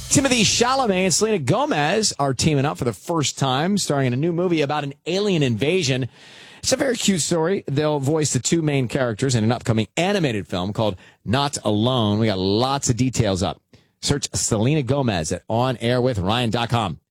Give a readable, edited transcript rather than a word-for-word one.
Timothy Chalamet and Selena Gomez are teaming up for the first time, starring in a new movie about an alien invasion. It's a very cute story. They'll voice the two main characters in an upcoming animated film called Not Alone. We got lots of details up. Search Selena Gomez at onairwithryan.com.